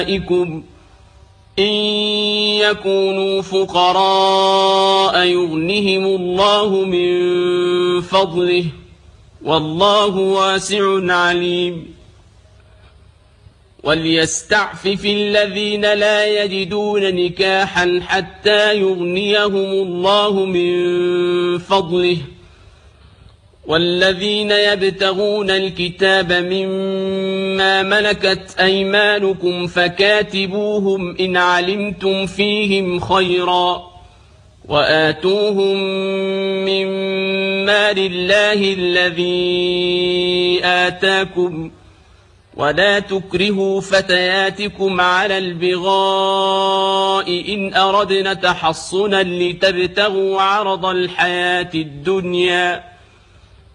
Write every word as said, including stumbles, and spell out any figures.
إن يكونوا فقراء يغنهم الله من فضله والله واسع عليم وليستعفف الذين لا يجدون نكاحا حتى يغنيهم الله من فضله والذين يبتغون الكتاب مما ملكت أيمانكم فكاتبوهم إن علمتم فيهم خيرا وآتوهم مما لله الذي آتاكم ولا تكرهوا فتياتكم على البغاء إن أردنا تحصنا لتبتغوا عرض الحياة الدنيا